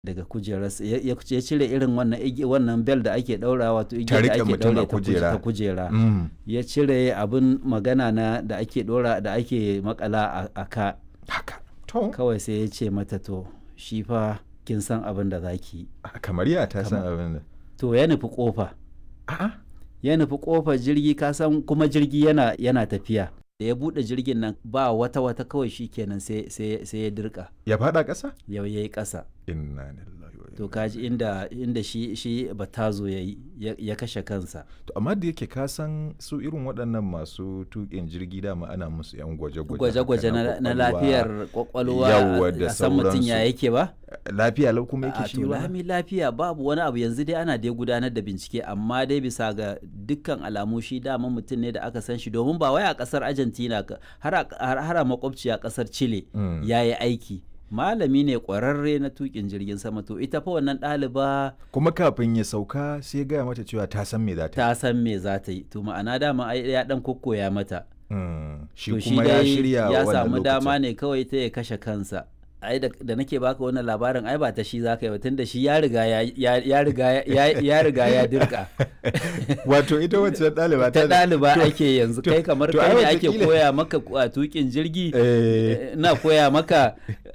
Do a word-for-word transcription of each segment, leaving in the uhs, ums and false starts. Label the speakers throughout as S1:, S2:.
S1: daga kujerarsa ya ya cire irin wannan igi wannan bel da ake ɗaurawa wato
S2: Ta
S1: igiyar da
S2: riƙe
S1: ake
S2: mutum a
S1: ɗaure ta kuje-
S2: kujera.
S1: ta kujera
S2: Mm.
S1: ya cire abin magana na da ake ɗora da ake makala a- a ka
S2: Haka. To,
S1: kawai sai ya ce mata to shi fa kin san abin da za ki yi.
S2: kamar ya ta san abin da.
S1: To ya nufi kofa
S2: A'a.
S1: ya nufi kofar jirgi ka san kuma jirgi yana yana tafiya da ya buɗe jirgin nan ba wata wata kawai shi kenan sai sai sai ya dirka
S2: Ya faɗa ƙasa?
S1: ya yayi ƙasa.
S2: Inna lillahi wa
S1: To
S2: inna
S1: kaji inda inda shi shi batazo ya yi ya, ya kashe kansa.
S2: To amma da yake ka san su irin waɗannan masu tuƙin jirgi dama ana musu 'yan gwaje-gwaje.
S1: Gwaje-gwaje
S2: haka
S1: na, na
S2: ƙwaƙwalwa,
S1: lafiyar kwakwalwa
S2: Yawwa da
S1: a san mutum ya
S2: sauransu.
S1: yake ba?
S2: Lafiya lau kuma yake
S1: A
S2: shi
S1: to
S2: ba?
S1: lami lafiya babu wani abu yanzu dai ana dai gudanar da bincike amma dai bisa ga dukkan alamu shi dama mutum ne da aka san shi domin ba wai a kasar Argentina ka- har a har har a makwabci a kasar Chile
S2: Mm.
S1: ya yi aiki. Malami ne kwararre na tukin jirgin sama to ita fa wannan ɗaliba
S2: Kuma kafin ya sauka sai ya gaya mata cewa ta san me za ta yi.
S1: ta san me za ta yi to ma'ana dama ai ya dan kokkoya mata.
S2: Mm. Shi
S1: To
S2: kuma ya shirya wa
S1: ya
S2: wannan
S1: samu dama
S2: lokacin.
S1: ne kawai ta ya kashe kansa ai da, da nake baka wannan labarin ai ba ta shi zaka yi ba tunda shi ya riga ya ya, ya riga ya, ya riga ya dirka
S2: Wato ita wacce ɗaliba
S1: ta
S2: da-
S1: ɗaliba
S2: to-
S1: ake yanzu
S2: to-
S1: kai kamar
S2: to
S1: kai
S2: ai
S1: ne ake
S2: wataƙila-
S1: koya maka a tukin jirgi
S2: Eh,
S1: na koya maka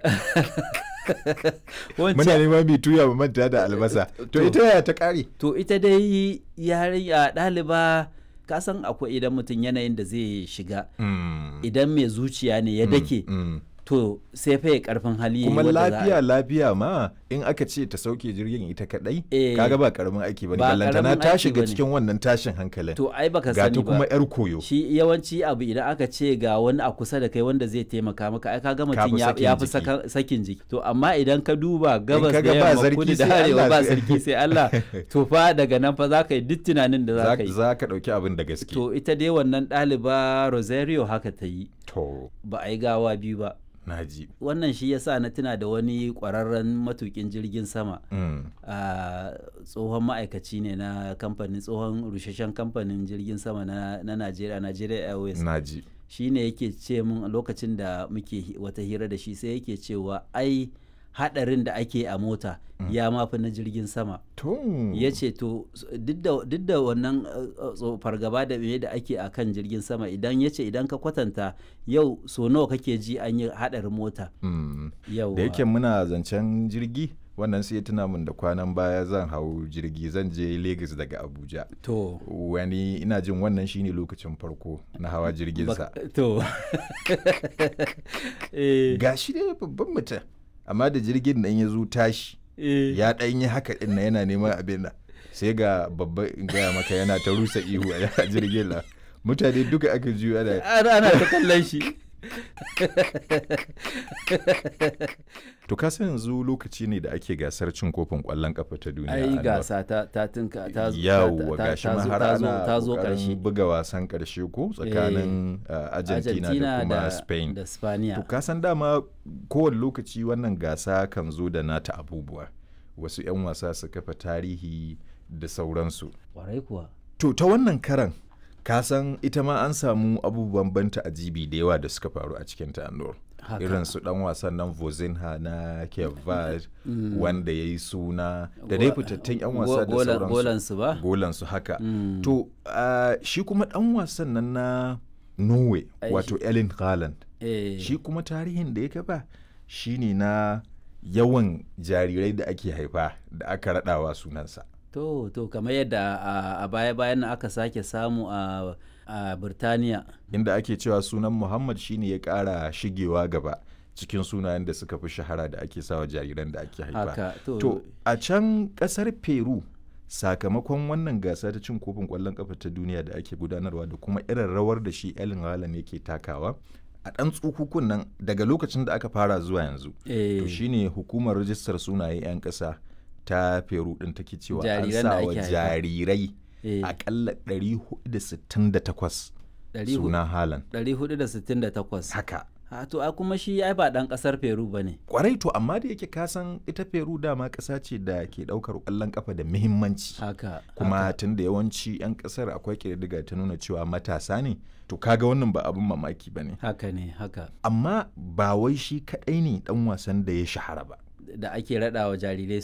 S2: muna
S1: wancan
S2: neman bi tuya mu manta da albasa. To
S1: To-
S2: ita yaya ta ƙare?
S1: to ita dai yarinya ɗaliba ka san akwai idan mutum yanayin da zai shiga
S2: Mm.
S1: idan mai zuciya ne ya dake
S2: Mm.
S1: to sai fa ya karfin hali yayi
S2: Kuma
S1: wadda za a-
S2: lafiya lafiya ma in aka ce ta sauke jirgin ita kadai
S1: Eh,
S2: kaga ba karamin aiki bane
S1: ba
S2: ballantana
S1: karamin
S2: ta
S1: aiki
S2: shiga
S1: bane.
S2: cikin wannan tashin hankalin
S1: to ai baka
S2: ga
S1: sani
S2: ta
S1: ba
S2: kuma yar koyo.
S1: shi yawanci abu idan aka ce ga wani a kusa da kai wanda zai taimaka maka ai kaga mutum
S2: fi
S1: ya
S2: sakin
S1: ya fi
S2: jiki.
S1: saka- sakin jiki to amma idan ka duba gabas da
S2: kaga ba
S1: yamma
S2: sarki
S1: kudu
S2: sai
S1: da arewa
S2: Allah
S1: ba
S2: sai-
S1: sarki sai Allah to fa daga nan fa za ka yi duk tunanin da za
S2: Za
S1: ka yi
S2: za ka dauki abin da gaske.
S1: to ita dai wannan ɗaliba Rosario haka ta yi
S2: To
S1: ba a yi gawa biyu ba
S2: naji.
S1: wannan shi yasa na tuna da wani ƙwararren matukin jirgin sama
S2: Mm.
S1: a tsohon ma'aikaci ne na kamfanin tsohon rusheshen kamfanin jirgin sama na na Najeriya Nigeria Airways
S2: Naji.
S1: shi ne yake ce mun a lokacin da muke hi- wata hira da shi sai yake cewa ai hadarin da ake a mota ya mafi na jirgin sama
S2: To
S1: ya ce to s- duk da duk da wannan uh, uh, tso- fargaba da me da ake a kan jirgin sama idan ya ce idan ka kwatanta yau so nawa kake ji an yi hadarin mota
S2: Mm.
S1: yau
S2: Da yake muna zancen jirgi wannan sai ya tuna min da kwanan baya zan hau jirgi zan je Lagos daga Abuja.
S1: to
S2: Wani ina jin wannan shine lokacin farko na hawa jirginsa.
S1: bak- to eh,
S2: Ga shi dai babban mutum amma da jirgin nan ya zo tashi
S1: eh.
S2: ya ɗan yi haka ɗin na yana neman abin nan sai ga babba in gaya maka yana ta rusa ihu a jirgin nan mutane duka aka juyo ana
S1: ana ana ta kallon shi
S2: to ka san yanzu lokaci ne da ake gasar cin kofin ƙwallon ƙafa ta duniya
S1: ai
S2: Anwar.
S1: gasa ta ta tinka ta zo
S2: yawwa
S1: ta- ta-
S2: gashi
S1: ta
S2: ma
S1: zo-
S2: har
S1: ta zo-
S2: ana
S1: ta zo
S2: ƙoƙarin
S1: karshe
S2: buga wasan ƙarshe ko tsakanin uh, Argentina, da kuma Spain
S1: da Spaniya
S2: to ka san dama kowane lokaci wannan gasa kan zo da nata abubuwa wasu 'yan wasa su kafa tarihi da sauransu
S1: kwarai kuwa
S2: to ta wannan karan ka san ita ma an samu abubuwan banta ajibi da yawa da suka faru a cikin ta Anwar.
S1: haka
S2: irin su dan wasan nan Vozinha na Cape Verde wanda ya yi suna da dai fitattun 'yan wasa da
S1: Go- golan-
S2: sauransu
S1: golansu ba
S2: golansu haka
S1: Mm.
S2: to uh, shi kuma dan wasan nan na Norway
S1: Ai,
S2: wato Erling Haaland
S1: eh,
S2: shi kuma tarihin da ya kafa shine na yawan jarirai da ake haifa da aka raɗawa sunansa.
S1: to to kamar yadda a- a baya bayan nan aka sake samu a a Birtaniya
S2: Inda ake cewa sunan Muhammad shine ya ƙara shigewa gaba cikin sunayen da suka fi shahara da ake sawa jariran da ake haifa.
S1: haka to,
S2: To a can ƙasar Peru sakamakon wannan gasa ta cin kofin ƙwallon ƙafa ta duniya da ake gudanarwa da kuma irin rawar da shi Erling Haaland yake takawa a ɗan tsukukun nan daga lokacin da aka fara zuwa yanzu.
S1: eh,
S2: To shine hukumar rajistar sunaye 'yan ƙasa ta Peru ɗin take cewa an
S1: Jariran da
S2: sa wa
S1: ake haifa.
S2: jarirai
S1: eh,
S2: aƙalla ɗari hudu da sittin da takwas
S1: ɗari hu-
S2: suna Haaland.
S1: ɗari hudu da sittin da takwas
S2: Haka.
S1: ha to a kuma shi ai ba ɗan ƙasar Peru ba ne
S2: Kwarai to amma da yake kasan ita Peru dama ƙasa ce da ke ɗaukar ƙwallon ƙafa da muhimmanci.
S1: haka
S2: Kuma
S1: haka.
S2: tun da yawanci 'yan ƙasar akwai ƙididdiga ta nuna cewa matasa ne, to kaga wannan ba abin mamaki ba ne.
S1: haka ne haka
S2: Amma ba wai shi kaɗai ne ɗan wasan da ya shahara ba.
S1: da ake raɗawa jarirai